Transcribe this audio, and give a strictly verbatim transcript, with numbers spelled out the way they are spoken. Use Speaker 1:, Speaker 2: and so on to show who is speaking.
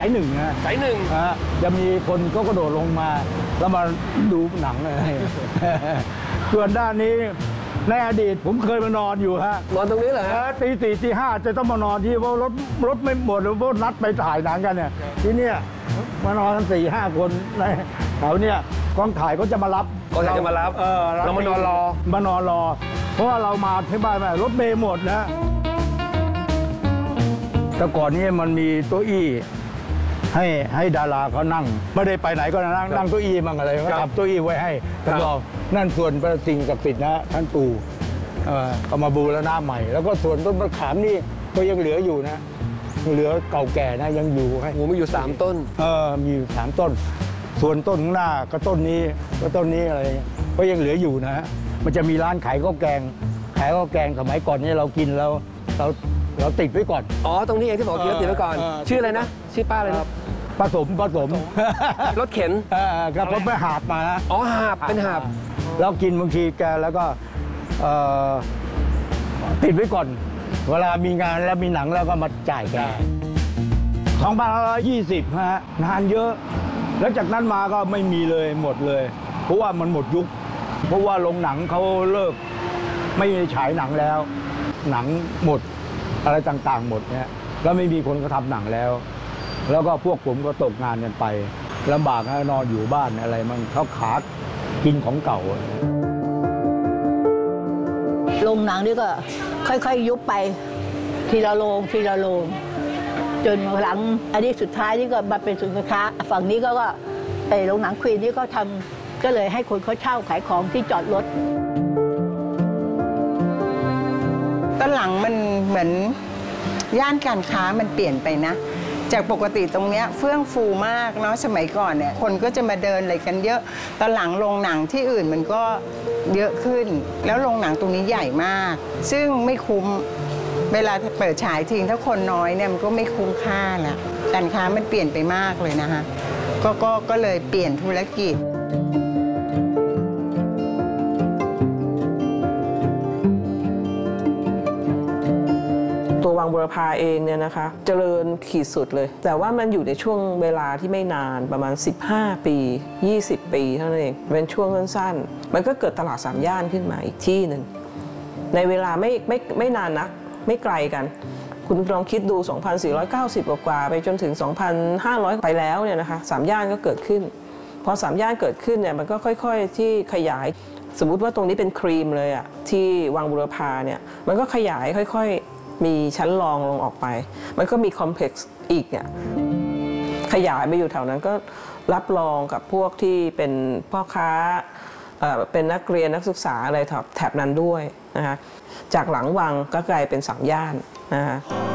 Speaker 1: สายหนึ่งนะ
Speaker 2: สายหนึ่ง
Speaker 1: จะมีคนก็กระโดดลงมาแล้วมาดูหนังอะไรส่วนด้านนี้ในอดีตผมเคยมานอนอยู่ฮะ
Speaker 2: นอนตรงนี้เหรอฮะ
Speaker 1: ตีสี่ตีห้าจะต้องมานอนที่เพราะรถรถไม่หมดหรือว่านัดไปถ่ายหนังกันเนี่ยที่เนี่ยมานอนกันสี่ห้าคนในแถวเนี่ยกองถ่ายก็จะมารับ
Speaker 2: กองถ่ายจะมารับ
Speaker 1: เออ
Speaker 2: เรามานอนรอ
Speaker 1: มานอนรอเพราะว่าเรามาที่บ้านไม่รถเมล์หมดนะแต่ก่อนนี้มันมีโต๊ะอี้ให้ให้ดาราเขานั่งไม่ได้ไปไหนก็นั่งนั่งโต๊ะอี้มั่งอะไรก็ทำโต๊ะอี้ไว้ให้แต่เรานั่นส่วนประสิ่งศักดิ์สิทธิ์นะท่านปู่ก็มาบูรณะใหม่แล้วก็ส่วนต้นมะขามนี่ก็ยังเหลืออยู่นะเหลือเก่าแก่นะยังอยู่ให้
Speaker 2: โอ้มีอยู่สามต้น
Speaker 1: เออมีอยู่สามต้นส่วนต้นข้างหน้าก็ต้นนี้ก็ต้นนี้อะไรก็ยังเหลืออยู่นะมันจะมีร้านขายข้าวแกงขายข้าวแกงสมัยก่อนนี่เรากินแล้วเราเราติดไว้ก่อน
Speaker 2: อ๋อตรงนี้เองที่บอกกินแล้วติดไว้ก่อนชื่ออะไรนะชื่อป้าอะไรนะ
Speaker 1: ผสมผสม
Speaker 2: รถเข็น
Speaker 1: กระผมไปหาบมานะ
Speaker 2: อ๋อหาบเป็นหาบ
Speaker 1: แล้วกินบางทีแกแล้วก็ติดไว้ก่อนเวลามีงานแล้วมีหนังแล้วก็มาจ่ายแกสองพันห้าร้อยยี่สิบฮะนานเยอะแล้วจากนั้นมาก็ไม่มีเลยหมดเลยเพราะว่ามันหมดยุคเพราะว่าโรงหนังเขาเลิกไม่ฉายหนังแล้วหนังหมดอะไรต่างๆหมดเนี่ยแล้วไม่มีคนก็ทำหนังแล้วแล้วก็พวกผมก็ตกงานกันไปลำบากนอนอยู่บ้านอะไรมันเขาขาดกินของเก่า
Speaker 3: โรงหนังนี่ก็ค่อยๆยุบไปทีละโรงทีละโรงจนหลังอันนี้สุดท้ายนี่ก็มาเป็นศูนย์การค้าฝั่งนี้ก็ก็ไอโรงหนังควีนนี่ก็ทำก็เลยให้คนเขาเช่าขายของที่จอดรถ
Speaker 4: ตอนหลังมันเหมือนย่านการค้ามันเปลี่ยนไปนะจากปกติตรงเนี้ยเฟื่องฟูมากเนาะสมัยก่อนเนี่ยคนก็จะมาเดินอะไรกันเยอะตอนหลังโรงหนังที่อื่นมันก็เยอะขึ้นแล้วโรงหนังตรงนี้ใหญ่มากซึ่งไม่คุ้มเวลาเปิดฉายทิ้งถ้าคนน้อยเนี่ยมันก็ไม่คุ้มค่าละการค้ามันเปลี่ยนไปมากเลยนะคะก็ก็ก็เลยเปลี่ยนธุรกิจ
Speaker 5: ตัววังบุรพาเองเนี่ยนะคะเจริญขีดสุดเลยแต่ว่ามันอยู่ในช่วงเวลาที่ไม่นานประมาณสิบห้าปียี่สิบปีเท่านั้นเองเป็นช่วงสั้นๆมันก็เกิดตลาดสามย่านขึ้นมาอีกที่หนึ่งในเวลาไม่ไม่ไม่นานนักไม่ไกลกันคุณลองคิดดูสองพันสี่ร้อยเก้าสิบ กว่าไปจนถึง สองพันห้าร้อย ไปแล้วเนี่ยนะคะสามย่านก็เกิดขึ้นพอสามย่านเกิดขึ้นเนี่ยมันก็ค่อยๆที่ขยายสมมุติว่าตรงนี้เป็นครีมเลยอะที่วังบุรพาเนี่ยมันก็ขยายค่อยๆมีชั้นรองลงออกไปมันก็มีคอมเพล็กซ์อีกเนี่ยขยายไปอยู่แถวนั้นก็รับรองกับพวกที่เป็นพ่อค้าเป็นนักเรียนนักศึกษาอะไรแถบนั้นด้วยนะคะจากหลังวังก็กลายเป็นสามย่านนะคะ